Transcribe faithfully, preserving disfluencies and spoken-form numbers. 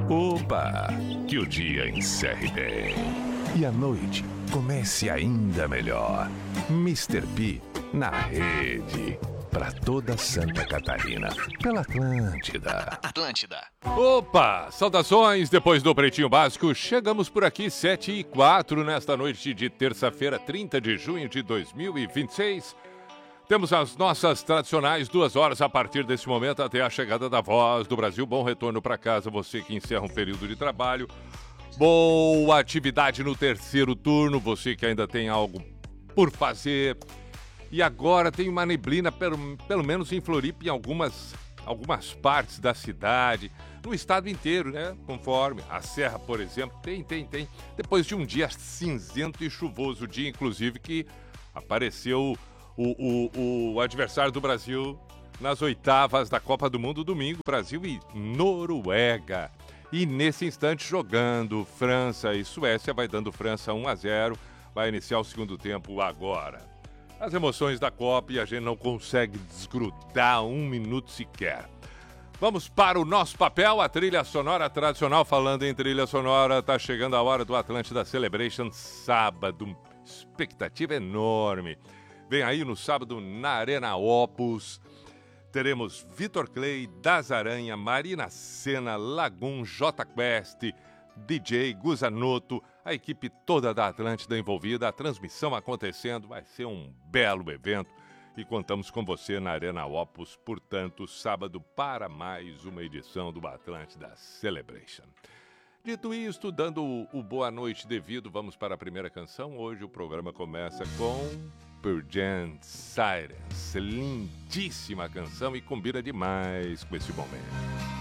Opa! Que o dia encerre bem. E a noite comece ainda melhor. mister P na rede. Pra toda Santa Catarina. Pela Atlântida. Atlântida. Opa! Saudações! Depois do Pretinho Básico, chegamos por aqui sete e quatro nesta noite de terça-feira, trinta de junho de dois mil e vinte e seis. Temos as nossas tradicionais duas horas a partir desse momento até a chegada da Voz do Brasil. Bom retorno para casa, você que encerra um período de trabalho. Boa atividade no terceiro turno, você que ainda tem algo por fazer. E agora tem uma neblina, pelo, pelo menos em Floripa, em algumas, algumas partes da cidade, no estado inteiro, né? Conforme a Serra, por exemplo, tem, tem, tem. Depois de um dia cinzento e chuvoso, dia inclusive que apareceu o, o, o adversário do Brasil nas oitavas da Copa do Mundo, domingo, Brasil e Noruega. E nesse instante jogando França e Suécia, vai dando França um a zero, vai iniciar o segundo tempo agora. As emoções da Copa e a gente não consegue desgrudar um minuto sequer. Vamos para o nosso papel, a trilha sonora tradicional. Falando em trilha sonora, tá chegando a hora do Atlântida Celebration sábado. Expectativa enorme. Vem aí no sábado na Arena Opus. Teremos Vitor Clay, Das Aranha, Marina Sena, Lagoon, J Quest, D J, Guzanoto, a equipe toda da Atlântida envolvida, a transmissão acontecendo, vai ser um belo evento e contamos com você na Arena Opus, portanto, sábado para mais uma edição do Atlântida Celebration. Dito isto, dando o, o boa noite devido, vamos para a primeira canção. Hoje o programa começa com Pearl Jam Silence, lindíssima canção e combina demais com esse momento.